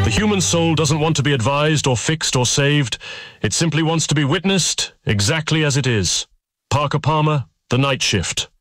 The human soul doesn't want to be advised or fixed or saved. It simply wants to be witnessed exactly as it is. Parker Palmer, The Night Shift.